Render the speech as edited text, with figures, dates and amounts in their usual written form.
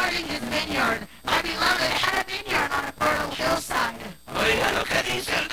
guarding his vineyard. My beloved had a vineyard on a fertile hillside. Oiga lo que dice el